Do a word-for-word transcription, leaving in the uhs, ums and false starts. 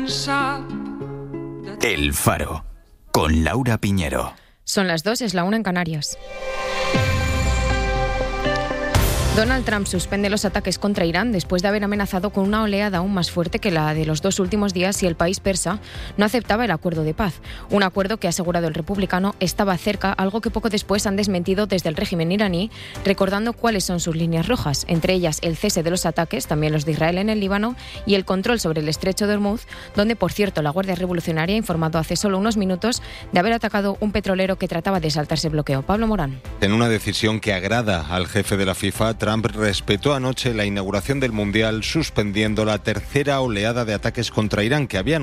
El Faro, con Laura Piñero. Son las dos, es la una en Canarias. Donald Trump suspende los ataques contra Irán después de haber amenazado con una oleada aún más fuerte que la de los dos últimos días si el país persa no aceptaba el acuerdo de paz. Un acuerdo que, ha asegurado el republicano, estaba cerca, algo que poco después han desmentido desde el régimen iraní, recordando cuáles son sus líneas rojas, entre ellas el cese de los ataques, también los de Israel en el Líbano, y el control sobre el estrecho de Hormuz, donde, por cierto, la Guardia Revolucionaria ha informado hace solo unos minutos de haber atacado un petrolero que trataba de saltarse el bloqueo. Pablo Morán. En una decisión que agrada al jefe de la FIFA, Trump respetó anoche la inauguración del Mundial, suspendiendo la tercera oleada de ataques contra Irán que había